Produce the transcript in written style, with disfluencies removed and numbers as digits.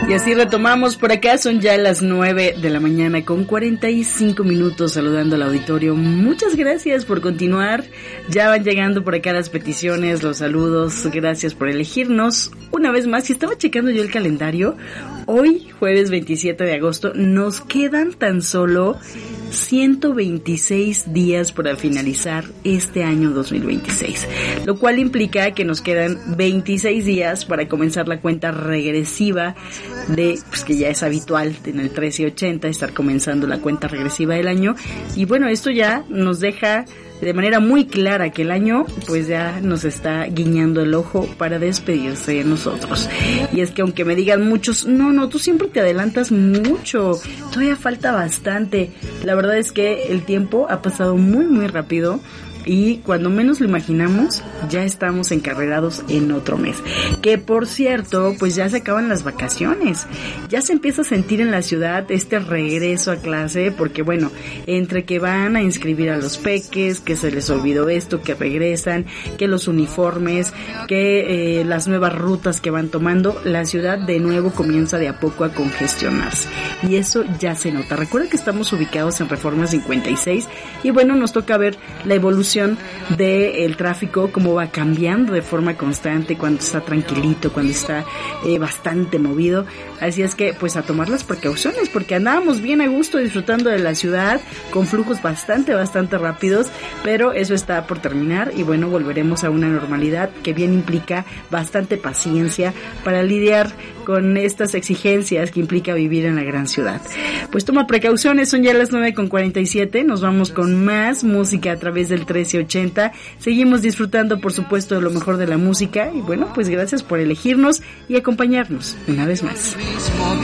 Y así retomamos por acá, son ya las 9 de la mañana con 45 minutos, saludando al auditorio. Muchas gracias por continuar, ya van llegando por acá las peticiones, los saludos, gracias por elegirnos una vez más. Y estaba checando yo el calendario, hoy jueves 27 de agosto, nos quedan tan solo 126 días para finalizar este año 2026, lo cual implica que nos quedan 26 días para comenzar la cuenta regresiva de, pues que ya es habitual en el 1380 estar comenzando la cuenta regresiva del año. Y bueno, esto ya nos deja de manera muy clara que el año pues ya nos está guiñando el ojo para despedirse de nosotros. Y es que aunque me digan muchos, no, tú siempre te adelantas mucho, todavía falta bastante. La verdad es que el tiempo ha pasado muy muy rápido y cuando menos lo imaginamos ya estamos encarrerados en otro mes. Que por cierto, pues ya se acaban las vacaciones, ya se empieza a sentir en la ciudad este regreso a clase, porque bueno, entre que van a inscribir a los peques, que se les olvidó esto, que regresan, que los uniformes, que las nuevas rutas que van tomando, la ciudad de nuevo comienza de a poco a congestionarse, y eso ya se nota. Recuerda que estamos ubicados en Reforma 56 y bueno, nos toca ver la evolución del tráfico, cómo va cambiando de forma constante, cuando está tranquilito, cuando está bastante movido. Así es que pues a tomar las precauciones, porque andábamos bien a gusto disfrutando de la ciudad con flujos bastante rápidos, pero eso está por terminar y bueno, volveremos a una normalidad que bien implica bastante paciencia para lidiar con estas exigencias que implica vivir en la gran ciudad. Pues toma precauciones, son ya las 9:47, nos vamos con más música a través del 1380, seguimos disfrutando por supuesto de lo mejor de la música y bueno, pues gracias por elegirnos y acompañarnos una vez más.